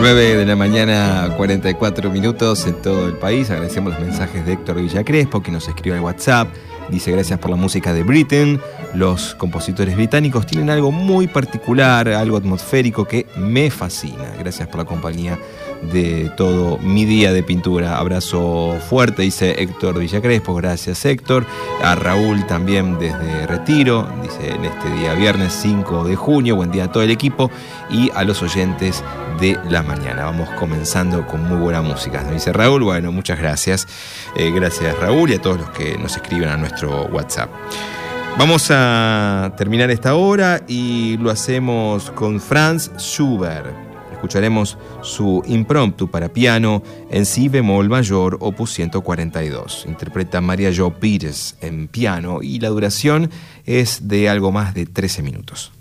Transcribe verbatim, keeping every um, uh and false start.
nueve de la mañana, cuarenta y cuatro minutos en todo el país. Agradecemos los mensajes de Héctor Villacrespo, que nos escribe al WhatsApp. Dice: gracias por la música de Britain. Los compositores británicos tienen algo muy particular, algo atmosférico que me fascina. Gracias por la compañía de todo mi día de pintura. Abrazo fuerte, dice Héctor Villacrespo. Gracias, Héctor. A Raúl también desde Retiro, dice: en este día viernes cinco de junio, buen día a todo el equipo y a los oyentes de la mañana. Vamos comenzando con muy buena música, ¿no? Dice Raúl. Bueno, muchas gracias. Eh, gracias, Raúl, y a todos los que nos escriben a nuestro WhatsApp. Vamos a terminar esta hora y lo hacemos con Franz Schubert. Escucharemos su impromptu para piano en si bemol mayor, opus ciento cuarenta y dos. Interpreta María Jo Pires en piano y la duración es de algo más de trece minutos.